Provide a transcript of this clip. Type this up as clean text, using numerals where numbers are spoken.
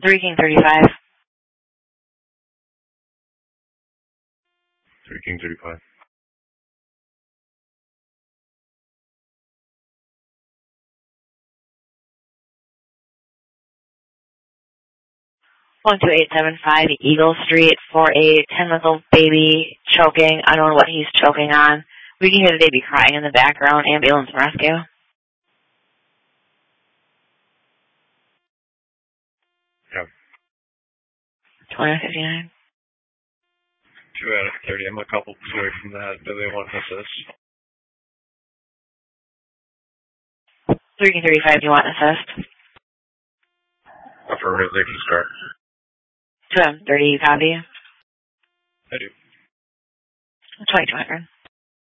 3 King 35. 3 King 35. 12875 Eagle Street for a 10-month-old baby choking. I don't know what he's choking on. We can hear the baby crying in the background. Ambulance and rescue. 2059. 2 out of 30. I'm a couple away from that. Do they want to assist? 3 King 35, do you want assist? Affirmative, they can start. 2 30, copy. I do. 2200.